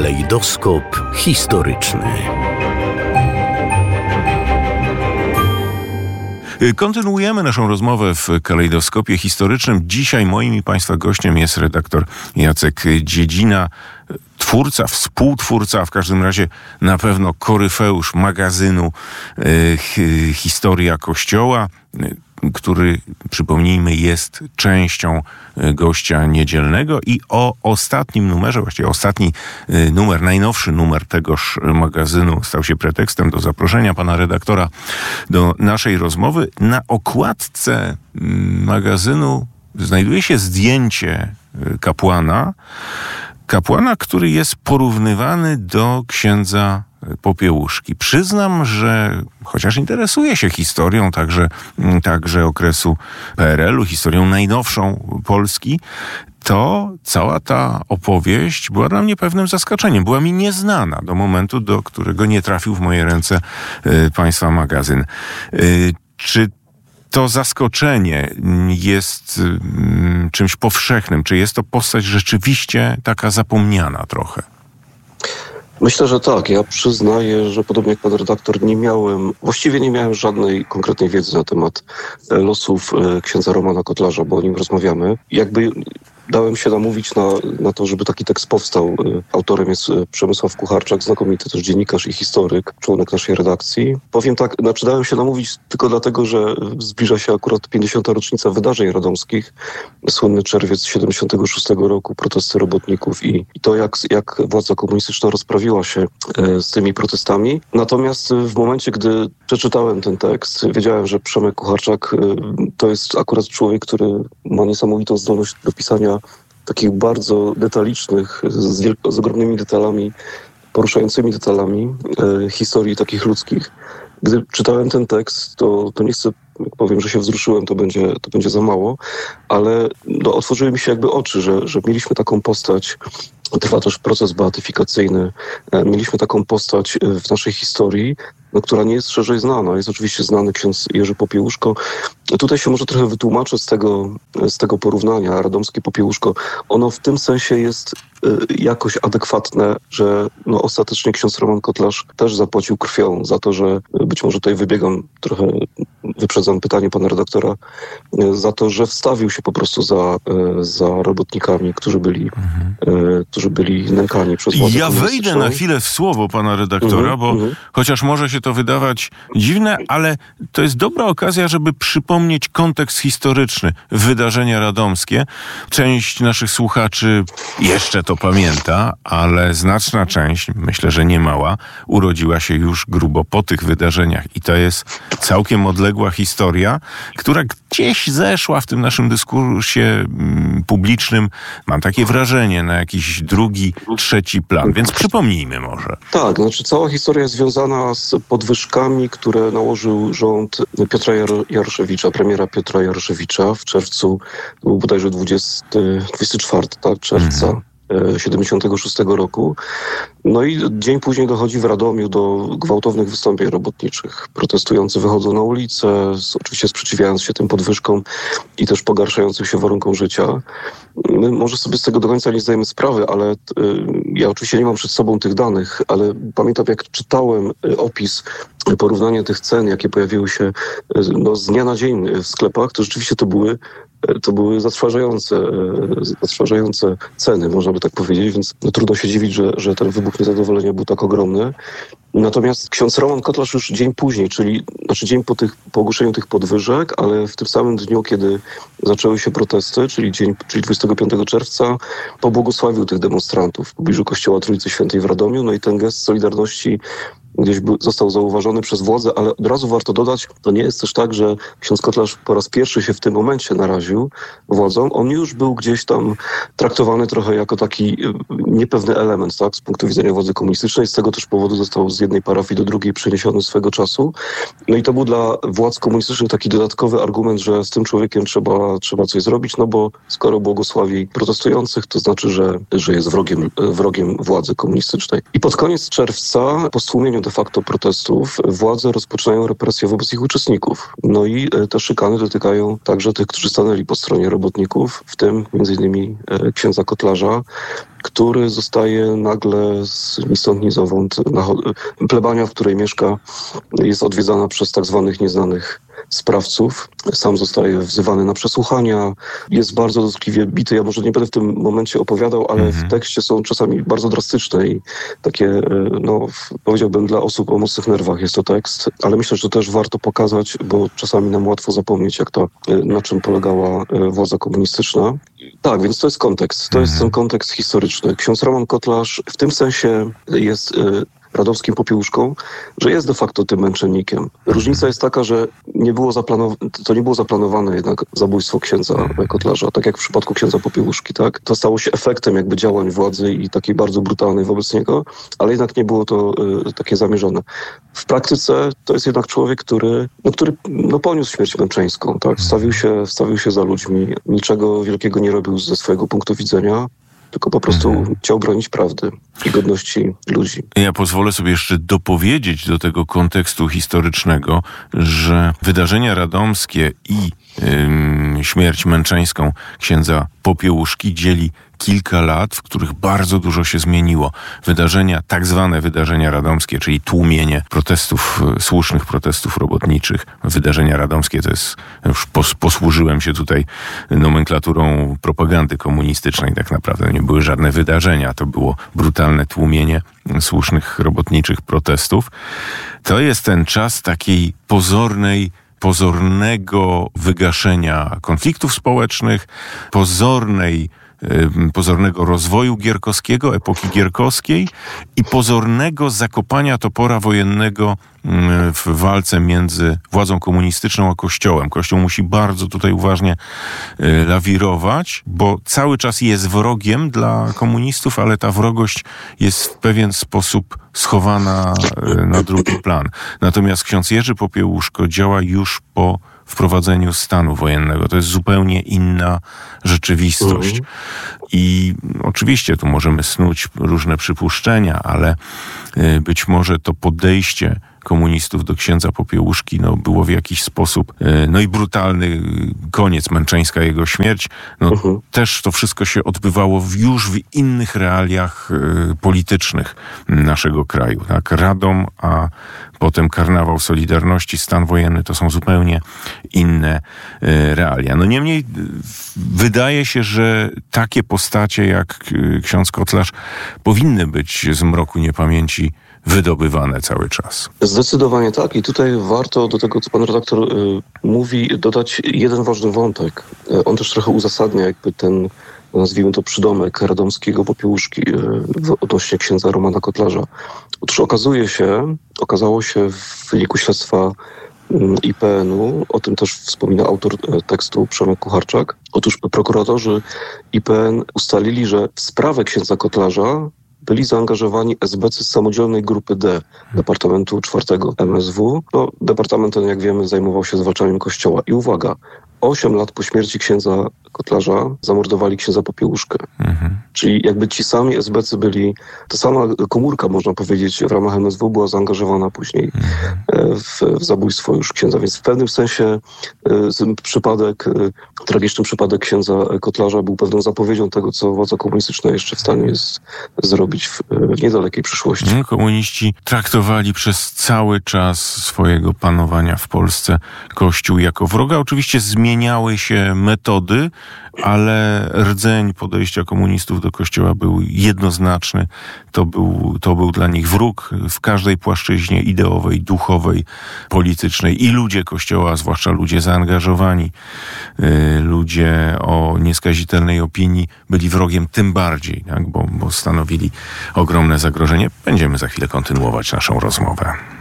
Kalejdoskop historyczny. Kontynuujemy naszą rozmowę w Kalejdoskopie historycznym. Dzisiaj moim i Państwa gościem jest redaktor Jacek Dziedzina, twórca, współtwórca, a w każdym razie na pewno koryfeusz magazynu Historia Kościoła, który, przypomnijmy, jest częścią Gościa Niedzielnego, i o ostatnim numerze, właściwie ostatni numer, najnowszy numer tegoż magazynu stał się pretekstem do zaproszenia pana redaktora do naszej rozmowy. Na okładce magazynu znajduje się zdjęcie kapłana, który jest porównywany do księdza Popiełuszki. Przyznam, że chociaż interesuję się historią także okresu PRL-u, historią najnowszą Polski, to cała ta opowieść była dla mnie pewnym zaskoczeniem. Była mi nieznana do momentu, do którego nie trafił w moje ręce państwa magazyn. Czy to zaskoczenie jest czymś powszechnym? Czy jest to postać rzeczywiście taka zapomniana trochę? Myślę, że tak. Ja przyznaję, że podobnie jak pan redaktor, właściwie nie miałem żadnej konkretnej wiedzy na temat losów księdza Romana Kotlarza, bo o nim rozmawiamy. Dałem się namówić na to, żeby taki tekst powstał. Autorem jest Przemysław Kucharczak, znakomity też dziennikarz i historyk, członek naszej redakcji. Powiem tak, dałem się namówić tylko dlatego, że zbliża się akurat 50. rocznica wydarzeń radomskich. Słynny czerwiec 76 roku, protesty robotników i to, jak władza komunistyczna rozprawiła się z tymi protestami. Natomiast w momencie, gdy przeczytałem ten tekst, wiedziałem, że Przemek Kucharczak to jest akurat człowiek, który ma niesamowitą zdolność do pisania takich bardzo detalicznych, z ogromnymi detalami, poruszającymi detalami historii takich ludzkich. Gdy czytałem ten tekst, to nie chcę, jak powiem, że się wzruszyłem, to będzie za mało, ale otworzyły mi się jakby oczy, że mieliśmy taką postać. Trwa też proces beatyfikacyjny. Mieliśmy taką postać w naszej historii, która nie jest szerzej znana. Jest oczywiście znany ksiądz Jerzy Popiełuszko. Tutaj się może trochę wytłumaczę z tego porównania. Radomskie Popiełuszko, ono w tym sensie jest jakoś adekwatne, że ostatecznie ksiądz Roman Kotlarz też zapłacił krwią za to, że być może tutaj wyprzedzam pytanie pana redaktora, za to, że wstawił się po prostu za robotnikami, którzy byli nękani przez władzę Ja wejdę na chwilę w słowo pana redaktora, bo chociaż może się to wydawać dziwne, ale to jest dobra okazja, żeby przypomnieć kontekst historyczny, wydarzenia radomskie. Część naszych słuchaczy jeszcze to pamięta, ale znaczna część, myślę, że nie mała, urodziła się już grubo po tych wydarzeniach i to jest całkiem odległa historia, która gdzieś zeszła w tym naszym dyskursie publicznym, mam takie wrażenie, na jakiś drugi, trzeci plan, więc przypomnijmy może. Tak, cała historia jest związana z podwyżkami, które nałożył rząd Piotra Jaroszewicza, premiera Piotra Jaroszewicza w czerwcu, to był bodajże 24 czerwca 76 roku. I dzień później dochodzi w Radomiu do gwałtownych wystąpień robotniczych. Protestujący wychodzą na ulicę, oczywiście sprzeciwiając się tym podwyżkom i też pogarszającym się warunkom życia. My może sobie z tego do końca nie zdajemy sprawy, ale ja oczywiście nie mam przed sobą tych danych, ale pamiętam, jak czytałem opis, porównanie tych cen, jakie pojawiły się z dnia na dzień w sklepach, to rzeczywiście to były zatrważające ceny, można by tak powiedzieć, więc trudno się dziwić, że ten wybuch niezadowolenia był tak ogromny. Natomiast ksiądz Roman Kotlarz już dzień później, dzień po ogłoszeniu tych podwyżek, ale w tym samym dniu, kiedy zaczęły się protesty, czyli 25 czerwca, pobłogosławił tych demonstrantów w pobliżu kościoła Trójcy Świętej w Radomiu. I ten gest solidarności gdzieś został zauważony przez władzę, ale od razu warto dodać, to nie jest też tak, że ksiądz Kotlarz po raz pierwszy się w tym momencie naraził władzom. On już był gdzieś tam traktowany trochę jako taki niepewny element, tak, z punktu widzenia władzy komunistycznej. Z tego też powodu został z jednej parafii do drugiej przeniesiony swego czasu. I to był dla władz komunistycznych taki dodatkowy argument, że z tym człowiekiem trzeba coś zrobić, bo skoro błogosławi protestujących, to znaczy, że jest wrogiem władzy komunistycznej. I pod koniec czerwca, po stłumieniu zatrzymaniu de facto protestów władze rozpoczynają represje wobec ich uczestników. No i te szykany dotykają także tych, którzy stanęli po stronie robotników, w tym m.in. księdza Kotlarza, który zostaje nagle ni stąd, ni zowąd. Plebania, w której mieszka, jest odwiedzana przez tak zwanych nieznanych sprawców. Sam zostaje wzywany na przesłuchania. Jest bardzo dotkliwie bity. Ja może nie będę w tym momencie opowiadał, ale w tekście są czasami bardzo drastyczne i takie, powiedziałbym, dla osób o mocnych nerwach jest to tekst, ale myślę, że to też warto pokazać, bo czasami nam łatwo zapomnieć, na czym polegała władza komunistyczna. Tak, więc to jest kontekst. To jest ten kontekst historyczny. Ksiądz Roman Kotlarz w tym sensie jest radomskim popiełuszką, że jest de facto tym męczennikiem. Różnica jest taka, że to nie było zaplanowane jednak zabójstwo księdza Kotlarza, tak jak w przypadku księdza Popiełuszki, tak? To stało się efektem jakby działań władzy i takiej bardzo brutalnej wobec niego, ale jednak nie było to takie zamierzone. W praktyce to jest jednak człowiek, który poniósł śmierć męczeńską, tak? Stawił się za ludźmi, niczego wielkiego nie robił ze swojego punktu widzenia, tylko po prostu chciał bronić prawdy i godności ludzi. Ja pozwolę sobie jeszcze dopowiedzieć do tego kontekstu historycznego, że wydarzenia radomskie i śmierć męczeńską księdza Popiełuszki dzieli kilka lat, w których bardzo dużo się zmieniło. Tak zwane wydarzenia radomskie, czyli tłumienie słusznych protestów robotniczych. Wydarzenia radomskie to jest, już posłużyłem się tutaj nomenklaturą propagandy komunistycznej, tak naprawdę nie były żadne wydarzenia, to było brutalne tłumienie słusznych robotniczych protestów. To jest ten czas takiej pozornego wygaszenia konfliktów społecznych, pozornego rozwoju gierkowskiego, epoki gierkowskiej i pozornego zakopania topora wojennego w walce między władzą komunistyczną a Kościołem. Kościół musi bardzo tutaj uważnie lawirować, bo cały czas jest wrogiem dla komunistów, ale ta wrogość jest w pewien sposób schowana na drugi plan. Natomiast ksiądz Jerzy Popiełuszko działa już po wprowadzeniu stanu wojennego. To jest zupełnie inna rzeczywistość. I oczywiście tu możemy snuć różne przypuszczenia, ale być może to podejście komunistów do księdza Popiełuszki było w jakiś sposób, i brutalny koniec, męczeńska jego śmierć, też to wszystko się odbywało już w innych realiach politycznych naszego kraju. Tak? Radom, a potem karnawał Solidarności, stan wojenny to są zupełnie inne realia. Niemniej wydaje się, że takie postacie jak ksiądz Kotlarz powinny być z mroku niepamięci wydobywane cały czas. Zdecydowanie tak. I tutaj warto do tego, co pan redaktor mówi, dodać jeden ważny wątek. On też trochę uzasadnia jakby ten, nazwijmy to, przydomek radomskiego Popiełuszki odnośnie księdza Romana Kotlarza. Otóż okazało się w wyniku śledztwa IPN-u, o tym też wspomina autor tekstu Przemek Kucharczak. Otóż prokuratorzy IPN ustalili, że w sprawę księdza Kotlarza byli zaangażowani esbecy z samodzielnej grupy D, Departamentu 4 MSW. Departament ten, jak wiemy, zajmował się zwalczaniem Kościoła. I uwaga, 8 lat po śmierci księdza Kotlarza zamordowali księdza Popiełuszkę. Czyli jakby ci sami esbecy byli, ta sama komórka, można powiedzieć, w ramach MSW była zaangażowana później w zabójstwo już księdza. Więc w pewnym sensie tragiczny przypadek księdza Kotlarza był pewną zapowiedzią tego, co władza komunistyczna jeszcze w stanie jest zrobić w niedalekiej przyszłości. Komuniści traktowali przez cały czas swojego panowania w Polsce Kościół jako wroga. Oczywiście zmieniały się metody, ale rdzeń podejścia komunistów do Kościoła był jednoznaczny. To był dla nich wróg w każdej płaszczyźnie ideowej, duchowej, politycznej. I ludzie Kościoła, zwłaszcza ludzie zaangażowani, ludzie o nieskazitelnej opinii, byli wrogiem tym bardziej, tak? bo stanowili ogromne zagrożenie. Będziemy za chwilę kontynuować naszą rozmowę.